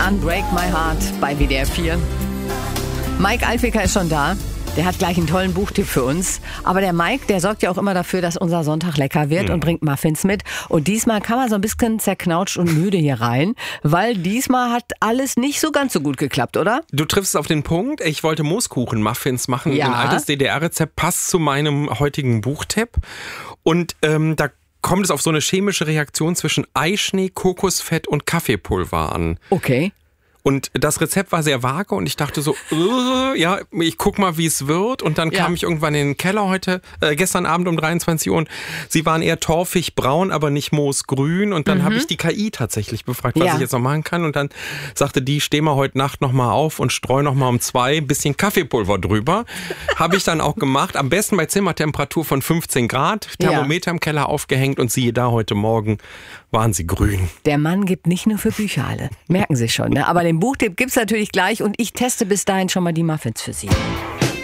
Unbreak My Heart bei WDR 4. Mike Alfiker ist schon da. Der hat gleich einen tollen Buchtipp für uns. Aber der Mike, der sorgt ja auch immer dafür, dass unser Sonntag lecker wird und bringt Muffins mit. Und diesmal kam er so ein bisschen zerknautscht und müde hier rein, weil diesmal hat alles nicht so ganz so gut geklappt, oder? Du triffst es auf den Punkt. Ich wollte Mooskuchen-Muffins machen. Ja. Ein altes DDR-Rezept passt zu meinem heutigen Buchtipp. Und da kommt es auf so eine chemische Reaktion zwischen Eischnee, Kokosfett und Kaffeepulver an. Okay. Und das Rezept war sehr vage und ich dachte so, ja, ich guck mal, wie es wird. Und dann kam ich irgendwann in den Keller gestern Abend um 23 Uhr und sie waren eher torfig braun, aber nicht moosgrün. Und dann habe ich die KI tatsächlich befragt, was ich jetzt noch machen kann. Und dann sagte die, steh mal heute Nacht noch mal auf und streu noch mal um 2 ein bisschen Kaffeepulver drüber. Habe ich dann auch gemacht. Am besten bei Zimmertemperatur von 15 Grad. Thermometer im Keller aufgehängt und siehe da, heute Morgen waren sie grün. Der Mann gibt nicht nur für Bücher alle. Merken Sie schon, ne? Aber den Buchtipp gibt's natürlich gleich und ich teste bis dahin schon mal die Muffins für Sie.